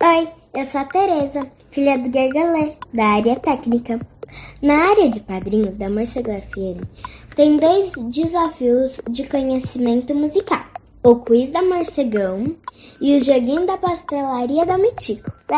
Oi, eu sou a Tereza, filha do Gargalé, da área técnica. Na área de padrinhos da Morcega FM, tem 2 desafios de conhecimento musical. O quiz da Morcegão e o joguinho da pastelaria da Mitico.